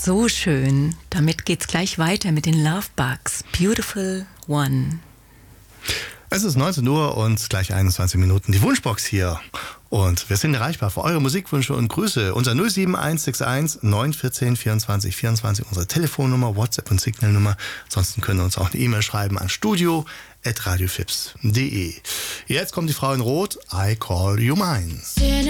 so schön. Damit geht's gleich weiter mit den Lovebugs. Beautiful One. Es ist 19 Uhr und gleich 21 Minuten. Die Wunschbox hier. Und wir sind erreichbar für eure Musikwünsche und Grüße. Unser 07161 914 24 24, unsere Telefonnummer, WhatsApp und Signalnummer. Ansonsten könnt ihr uns auch eine E-Mail schreiben an studio@radiofips.de. Jetzt kommt die Frau in Rot. I Call You Mine.